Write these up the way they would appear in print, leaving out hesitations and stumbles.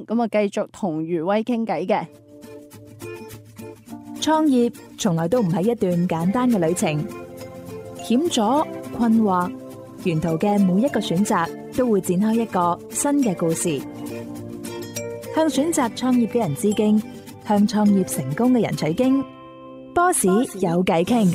咁啊繼續同余威傾偈嘅。 創業從來都唔係一段簡單嘅旅程，險阻、困惑，沿途嘅每一個選擇都會展開一個新嘅故事。向選擇創業嘅人致敬，向創業成功嘅人取經。Boss 有偈傾。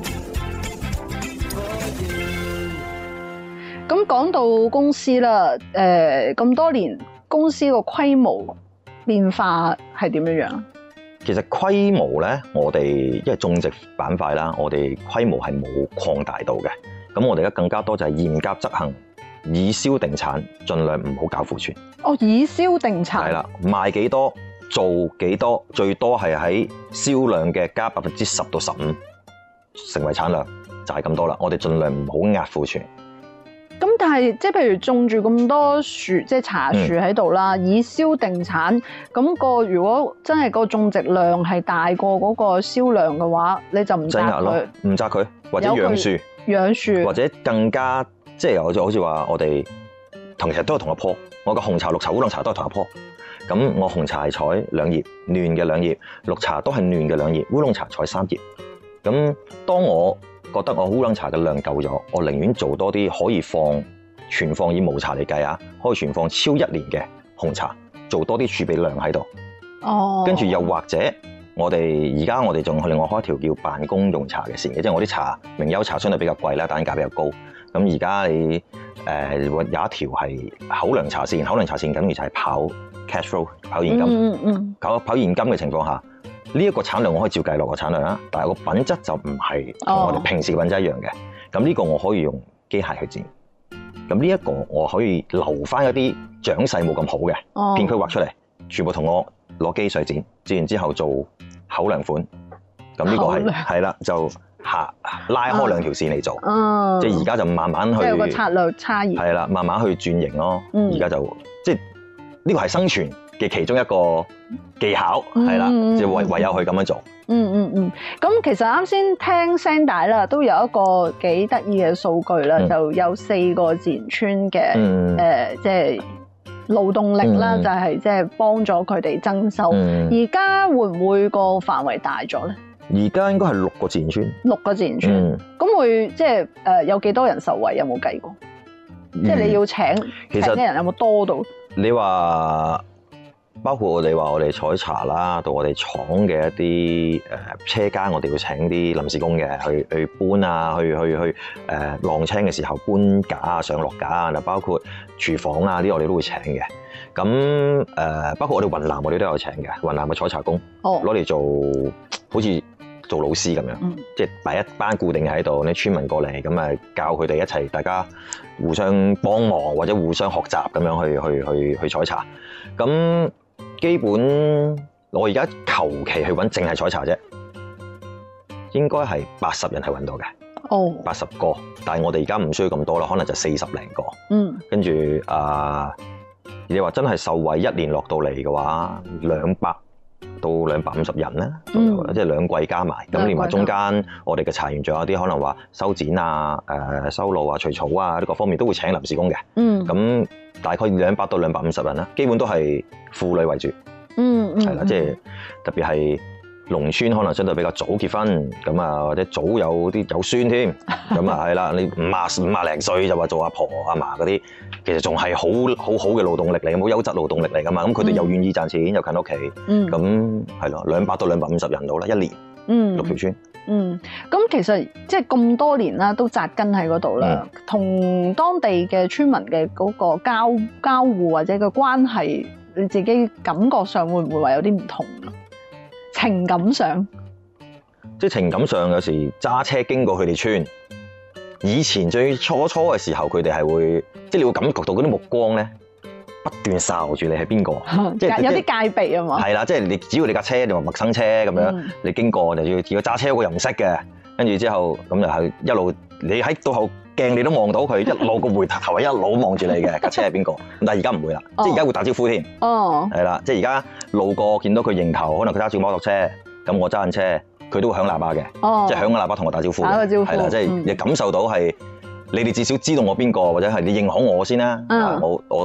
咁講到公司啦，咁多年公司個規模變化係點樣樣？ 其實規模咧，我哋因為種植板塊啦，我哋規模係冇擴大到嘅。咁我哋而家更加多就係嚴格執行以銷定產，盡量唔好搞庫存。 哦，以銷定產。係啦，賣幾多做幾多，最多係喺銷量嘅加10%到15%，成為產量就係咁多啦。我哋盡量唔好壓庫存。 咁但係即係譬如種住咁多樹，即係茶樹喺度啦，以銷定產，咁個如果真係個種植量係大過嗰個銷量嘅話，你就唔摘佢， 唔摘佢，或者養樹，或者更加即係好似話我哋其實都係同一棵，我個紅茶、綠茶、烏龍茶都係同一棵。咁我紅茶係採2葉嫩嘅2葉，綠茶都係嫩嘅2葉，烏龍茶採3葉。咁當我覺得我烏龍茶嘅量夠咗，我寧願做多啲可以存放以無茶嚟計啊，可以存放超1年嘅紅茶，做多啲儲備量喺度。 哦。跟住又或者我哋仲另外開一條叫辦公用茶嘅線嘅，即係我啲茶名優茶相對比較貴啦，單價比較高。咁而家你有一條係口糧茶線，口糧茶線緊要就係跑 cash flow 跑現金，跑現金嘅情況下。呢一個產量我可以照計落個產量啦，但係個品質就唔係同我哋平時嘅品質一樣嘅。咁呢個我可以用機械去剪。咁呢一個我可以留翻一啲長勢冇咁好嘅片區畫出嚟，全部同我攞機水剪，剪完之後做口糧款。咁呢個係啦，就拉開兩條線嚟做。即係而家就慢慢去。即係有個策略差異。係啦，慢慢去轉型咯。而家就即係呢個係生存嘅其中一個技巧係啦，即係唯有去咁樣做。 咁其實啱先聽聲帶啦，都有一個幾得意嘅數據啦，就有4個自然村嘅即係勞動力啦，就係即係幫咗佢哋增收。而家會唔會個範圍大咗咧？ 而家應該係6個自然村。6 個自然村，咁會即係有幾多人受惠？有冇計過？即係你要請嘅人有冇多到？ 你話？包括我哋採茶啦，到我哋廠嘅一啲車間，我哋要請啲臨時工嘅去搬啊，去晾青嘅時候搬架啊、上落架啊，包括廚房啊啲我哋都會請嘅。咁包括我哋雲南我哋都有請嘅，雲南嘅採茶工攞嚟做好似做老師咁樣，即係擺一班固定喺度，啲村民過嚟咁啊教佢哋一齊，大家互相幫忙或者互相學習咁樣去採茶。咁基本我而家求其去揾淨係採茶啫，應該係80人係揾到嘅。80個，但係我哋而家唔需要咁多啦，可能就40零個。跟住你話真係受惠1年落到嚟嘅話，200到250人啦，即係2季加埋。咁連埋中間我哋嘅茶園仲有啲可能話修剪啊、修路啊、除草啊呢個方面都會請臨時工嘅。咁大概200到250人啦，基本都係婦女為主。係啦，即係特別係農村可能相對比較早結婚，咁啊或者早有孫添，咁啊係啦，你50零歲就話做阿婆阿嫲嗰啲，其實仲係好嘅勞動力嚟，好優質勞動力嚟噶嘛，咁佢哋又願意賺錢，又近屋企，咁係咯，200到250人到啦，1年6條村。 咁其實即係咁多年啦，都紮根喺嗰度啦，同當地嘅村民嘅嗰個交互或者個關係，你自己感覺上會唔會話有啲唔同啊？情感上， 即係情感上有時揸車經過佢哋村，以前最初嘅時候，佢哋係會，即係你會感覺到嗰啲目光咧，不斷睄住你係邊個， 即係有啲戒備啊嘛。 係啦，即係你只要你架車你話陌生車咁樣，你經過就要揸車嗰個又唔識嘅，跟住之後咁就係一路你喺到後鏡你都望到佢，一路個回頭係一路望住你嘅架車係邊個。但係而家唔會啦，即係而家會打招呼添。係啦，即係而家路過見到佢迎頭，可能佢揸住摩托車，咁我揸緊車，佢都會響喇叭嘅，即係響個喇叭同我打招呼。打個招呼係啦，即係你感受到係你哋至少知道我邊個，或者係你認可我先啦。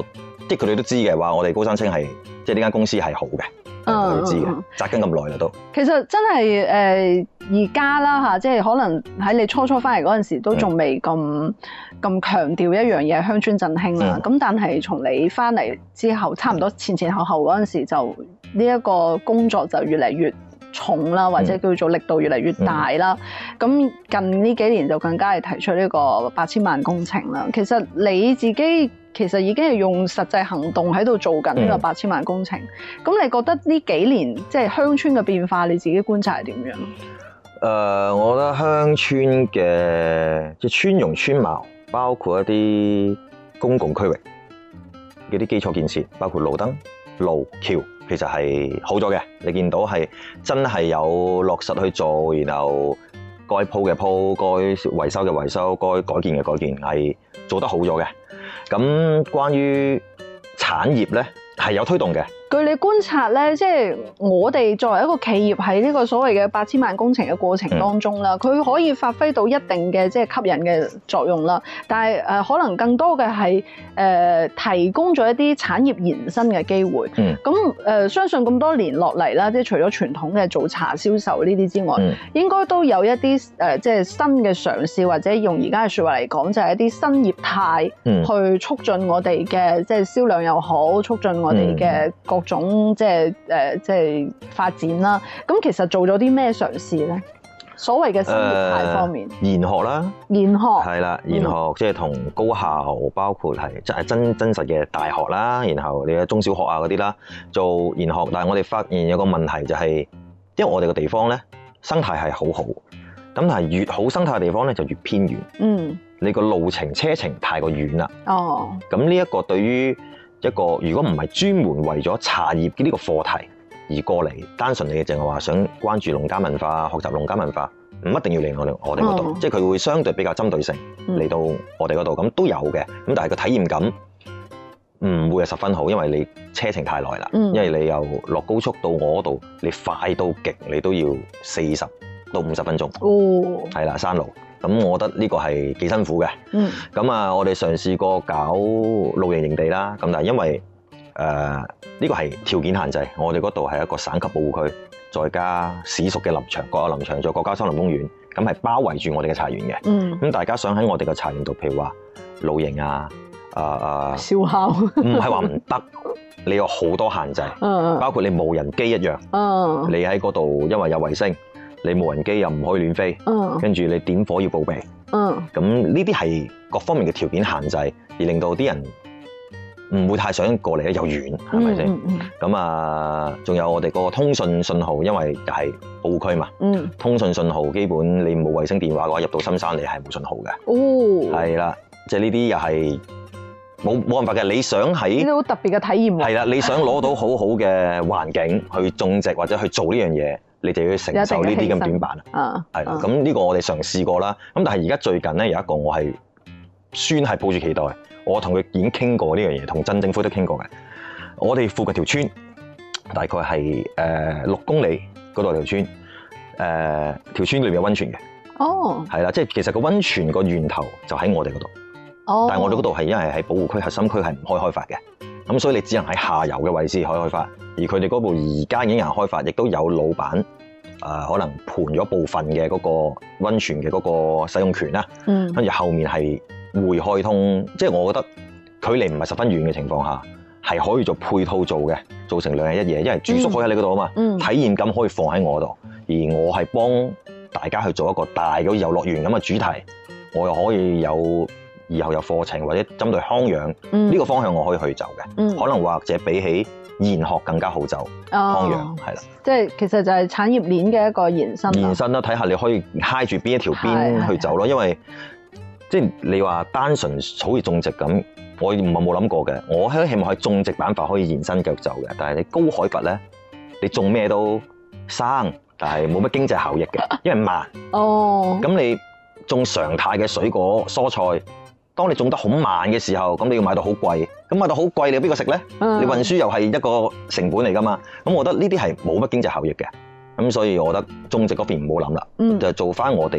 即係佢哋都知嘅話，我哋高山青係即係呢間公司係好嘅。佢知嘅，紮根咁耐啦都。 其實真係而家啦嚇，即係可能喺你初翻嚟嗰陣時，都仲未咁強調一樣嘢鄉村振興啦。咁但係從你翻嚟之後，差唔多前後嗰陣時，就呢一個工作就越嚟越重啦，或者叫做力度越嚟越大啦。咁近呢幾年就更加係提出呢個8000萬工程啦。其實你自己其實已經係用實際行動喺度做緊呢個8000萬工程。咁你覺得呢幾年即係鄉村嘅變化，你自己觀察係點樣？ 我覺得鄉村嘅即係村容村貌，包括一啲公共區域嘅啲基礎建設，包括路燈、路橋，其實係好咗嘅。你見到係真係有落實去做，然後該鋪嘅鋪，該維修嘅維修，該改建嘅改建，係做得好咗嘅。咁關於產業咧，係有推動嘅。 據你觀察咧，即係我哋作為一個企業喺呢個所謂嘅8000萬工程嘅過程當中啦，佢可以發揮到一定嘅即係吸引嘅作用啦。但係可能更多嘅係提供咗一啲產業延伸嘅機會。咁相信咁多年落嚟啦，即係除咗傳統嘅做茶銷售呢啲之外，應該都有一啲即係新嘅嘗試，或者用而家嘅説話嚟講，就係一啲新業態去促進我哋嘅即係銷量又好，促進我哋嘅各種即係發展啦。咁其實做咗啲咩嘗試咧？所謂嘅新業態方面， 研學啦， 研學係啦，研學即係同高校，包括係真實嘅大學啦，然後你嘅中小學啊嗰啲啦，做研學。但係我哋發現有個問題就係，因為我哋個地方咧生態係好好，咁但係越好生態嘅地方咧就越偏遠。你個路程車程太過遠啦。咁呢一個對於一個如果唔係專門為咗茶葉呢個課題而過嚟，單純你淨係話想關注農家文化、學習農家文化，唔一定要嚟我哋嗰度，即係佢會相對比較針對性嚟到我哋嗰度，咁都有嘅。咁但係個體驗感唔會係十分好，因為你車程太耐啦。因為你由落高速到我嗰度，你快到極你都要40到50分鐘。係啦，山路。咁我覺得呢個係幾辛苦嘅。咁我哋嘗試過搞露營營地啦。咁但係因為呢個係條件限制，我哋嗰度係一個省級保護區，再加市屬嘅林場，國有林場，再國家森林公園，咁係包圍住我哋嘅茶園嘅。咁大家想喺我哋嘅茶園度，譬如話露營燒烤， 唔係話唔得，你有好多限制，包括你無人機一樣。你喺嗰度，因為有衛星，你無人機又唔可以亂飛，跟住你點火要報備。咁呢啲係各方面嘅條件限制，而令到啲人唔會太想過嚟咧，又遠，係咪先？咁仲有我哋個通訊信號，因為又係保護區嘛。通訊信號基本你冇衛星電話嘅話，入到深山你係冇信號嘅。係啦，即係呢啲又係冇辦法嘅。你想喺呢啲好特別嘅體驗。係啦，你想攞到好好嘅環境去種植或者去做呢樣嘢，你就要承受呢啲咁短板。係啦，咁呢個我哋嘗試過啦。咁但係而家最近咧有一個我係算係抱住期待。我同佢已經傾過呢樣嘢，同鎮政府都傾過嘅。我哋附近條村大概係6公里嗰度條村，條村裏面有溫泉嘅。係啦，即係其實個溫泉個源頭就喺我哋嗰度。但係我哋嗰度係因為喺保護區核心區係唔可以開發嘅，咁所以你只能喺下游嘅位置可以開發。而佢哋嗰度而家已經有人開發，亦都有老闆可能盤咗部分嘅嗰個溫泉嘅嗰個使用權啦。跟住後面係會開通，即係我覺得距離唔係十分遠嘅情況下，係可以做配套做嘅，做成2日1夜，因為住宿可以喺你嗰度啊嘛，體驗感可以放喺我度，而我係幫大家去做一個大嘅遊樂園咁嘅主題，我又可以有以後有課程或者針對康養呢個方向我可以去走嘅，可能或者比起研學更加好走康養係啦，即係其實就係產業鏈嘅一個延伸啦，睇下你可以揩住邊一條邊去走咯，因為即係你話單純好似種植咁，我唔係冇諗過嘅。我希望喺種植板塊可以延伸繼續走嘅。但係你高海拔咧，你種咩都生，但係冇乜經濟效益嘅，因為慢。咁你種常態嘅水果蔬菜，當你種得好慢嘅時候，咁你要買到好貴。咁買到好貴，你有邊個食咧？你運輸又係一個成本嚟噶嘛。咁我覺得呢啲係冇乜經濟效益嘅。咁所以我覺得種植嗰邊唔好諗啦，就做翻我哋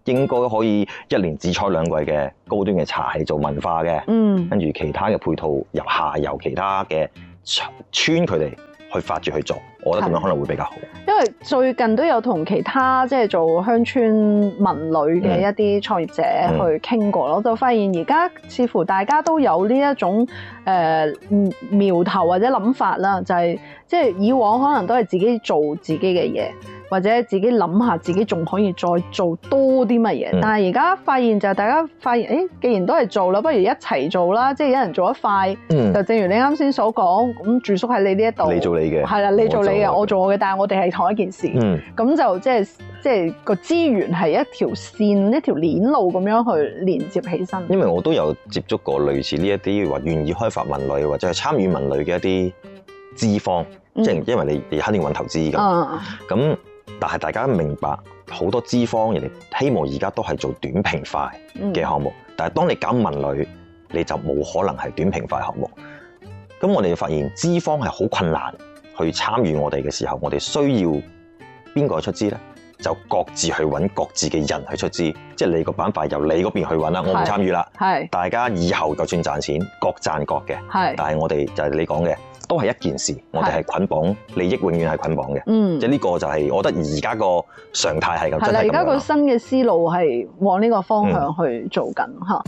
應該可以一年只採2季嘅高端嘅茶係做文化嘅，跟住其他嘅配套由下游其他嘅村佢哋去發掘去做，我覺得咁樣可能會比較好。 因為最近都有同其他即係做鄉村文旅嘅一啲創業者去傾過咯，就發現而家似乎大家都有呢一種苗頭或者諗法啦，就係即係以往可能都係自己做自己嘅嘢，或者自己諗下自己仲可以再做多啲乜嘢，但係而家發現就係大家發現，既然都係做啦，不如一齊做啦，即係有人做得快，就正如你啱先所講，咁住宿喺你呢一度， 你做你嘅， 係啦，你做你嘅，我做我嘅，但係我哋係同一件事，咁就即係個資源係一條線、一條鏈路咁樣去連接起身。因為我都有接觸過類似呢一啲話願意開發文旅或者係參與文旅嘅一啲資方，即係因為你肯定揾投資咁。但係大家明白好多資方人哋希望而家都係做短平快嘅項目，但係當你搞文旅，你就冇可能係短平快項目。咁我哋就發現資方係好困難去參與我哋嘅時候，我哋需要邊個出資呢？就各自去揾各自嘅人去出資，即係你個板塊由你嗰邊去揾啦，我唔參與啦。大家以後就算賺錢，各賺各嘅。但係我哋就係你講嘅。都係一件事，我哋係捆綁利益，永遠係捆綁嘅。即係呢個就係我覺得而家個常態係咁。係啦，而家個新嘅思路係往呢個方向去做緊嚇。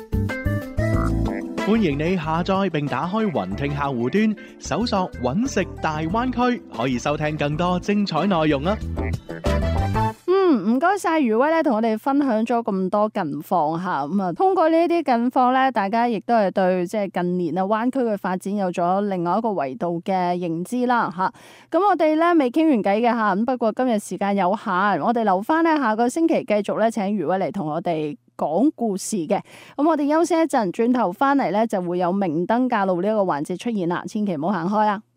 歡迎你下載並打開雲聽客戶端，搜索揾食大灣區，可以收聽更多精彩內容啊！ 唔該晒余威咧，同我哋分享咗咁多近況吓，咁啊通過呢啲近況咧，大家亦都係對即係近年啊灣區嘅發展有咗另外一個維度嘅認知啦吓。咁我哋咧未傾完偈嘅吓，咁不過今日時間有限，我哋留翻咧下個星期繼續咧請余威嚟同我哋講故事嘅。咁我哋休息一陣，轉頭翻嚟咧就會有明燈教路呢一個環節出現啦，千祈唔好行開啊！